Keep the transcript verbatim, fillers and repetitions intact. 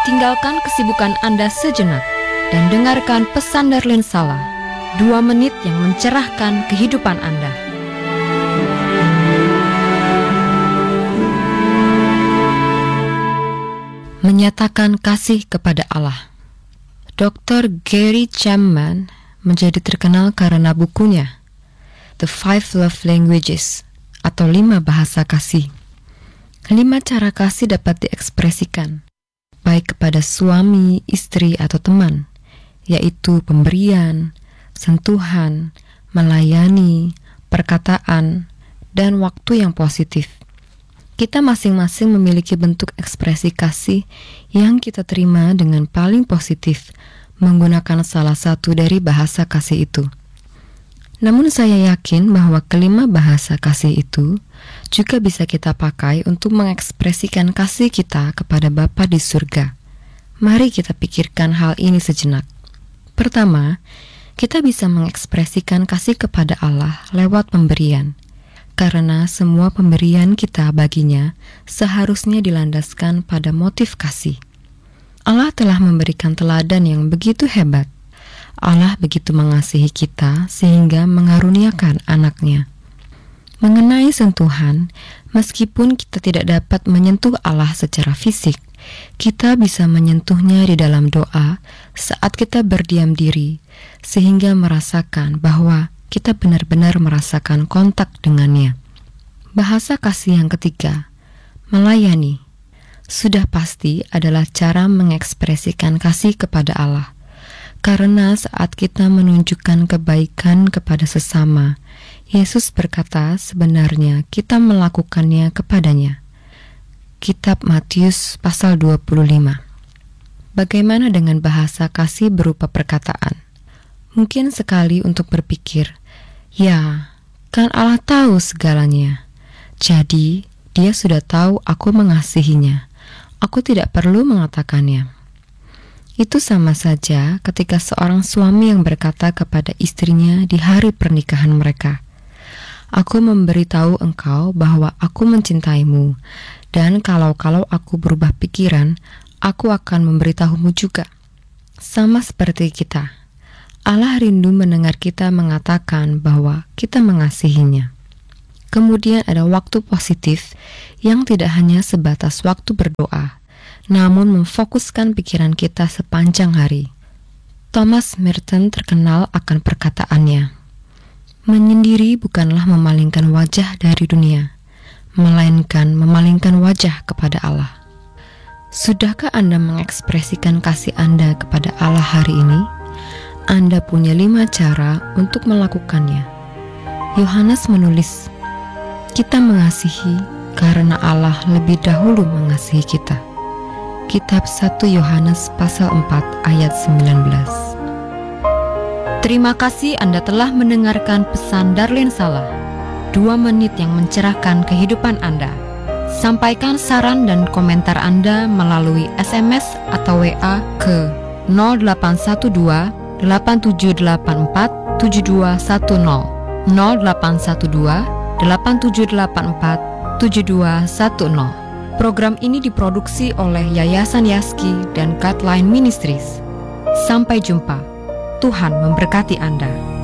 tinggalkan kesibukan Anda sejenak dan dengarkan pesan Darlene Sala, dua menit yang mencerahkan kehidupan Anda. Menyatakan kasih kepada Allah. doktor Gary Chapman menjadi terkenal karena bukunya The Five Love Languages atau lima bahasa kasih. Lima cara kasih dapat diekspresikan baik kepada suami, istri, atau teman, yaitu pemberian, sentuhan, melayani, perkataan, dan waktu yang positif. Kita masing-masing memiliki bentuk ekspresi kasih yang kita terima dengan paling positif menggunakan salah satu dari bahasa kasih itu. Namun saya yakin bahwa kelima bahasa kasih itu juga bisa kita pakai untuk mengekspresikan kasih kita kepada Bapa di surga. Mari kita pikirkan hal ini sejenak. Pertama, kita bisa mengekspresikan kasih kepada Allah lewat pemberian, karena semua pemberian kita baginya seharusnya dilandaskan pada motif kasih. Allah telah memberikan teladan yang begitu hebat. Allah begitu mengasihi kita sehingga mengaruniakan anaknya. Mengenai sentuhan, meskipun kita tidak dapat menyentuh Allah secara fisik, kita bisa menyentuhnya di dalam doa saat kita berdiam diri, sehingga merasakan bahwa kita benar-benar merasakan kontak dengannya. Bahasa kasih yang ketiga, melayani, sudah pasti adalah cara mengekspresikan kasih kepada Allah. Karena saat kita menunjukkan kebaikan kepada sesama, Yesus berkata sebenarnya kita melakukannya kepadanya. Kitab Matius pasal dua puluh lima. Bagaimana dengan bahasa kasih berupa perkataan? Mungkin sekali untuk berpikir, ya, kan Allah tahu segalanya. Jadi, dia sudah tahu aku mengasihinya. Aku tidak perlu mengatakannya. Itu sama saja ketika seorang suami yang berkata kepada istrinya di hari pernikahan mereka, "Aku memberitahu engkau bahwa aku mencintaimu, dan kalau-kalau aku berubah pikiran, aku akan memberitahumu juga." Sama seperti kita, Allah rindu mendengar kita mengatakan bahwa kita mengasihinya. Kemudian ada waktu positif yang tidak hanya sebatas waktu berdoa, namun memfokuskan pikiran kita sepanjang hari. Thomas Merton terkenal akan perkataannya, "Menyendiri bukanlah memalingkan wajah dari dunia, melainkan memalingkan wajah kepada Allah." Sudahkah Anda mengekspresikan kasih Anda kepada Allah hari ini? Anda punya lima cara untuk melakukannya. Yohanes menulis, "Kita mengasihi karena Allah lebih dahulu mengasihi kita." Kitab satu Yohanes pasal empat ayat sembilan belas. Terima kasih Anda telah mendengarkan pesan Darlene Sala, dua menit yang mencerahkan kehidupan Anda. Sampaikan saran dan komentar Anda melalui S M S atau W A ke nol delapan satu dua delapan tujuh delapan empat tujuh dua satu nol nol delapan satu dua delapan tujuh delapan empat tujuh dua satu nol. Program ini diproduksi oleh Yayasan Yaski dan Guideline Ministries. Sampai jumpa. Tuhan memberkati Anda.